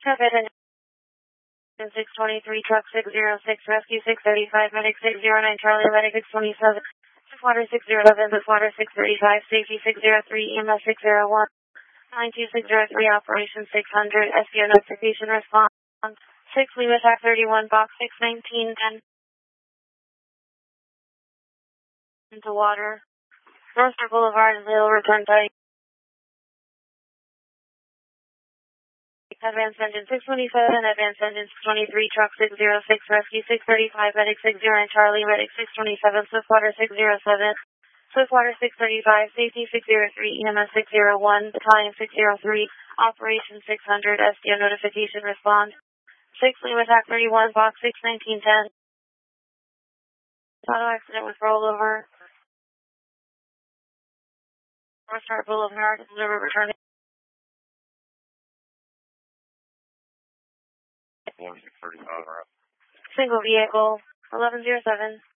Captain 623, truck 606, rescue 635, medic 609, Charlie, medic 627, Swiftwater 607, Swiftwater 635, safety 603, EMS 601, 92603, operation 600, SPO notification response, 6, Lima attack 31, box 619, 10 into water, North Star Boulevard and Hill, return type. Advanced engine 627, advanced engine 623, truck 606, rescue 635, medic 609, Charlie, medic 627, Swiftwater 607, Swiftwater 635, safety 603, EMS 601, battalion 603, operation 600, SDO notification respond. 6, Lima attack 31, box 61910. Auto accident with rollover. North Star Boulevard, deliver returning. 635, right. Single vehicle, 1107.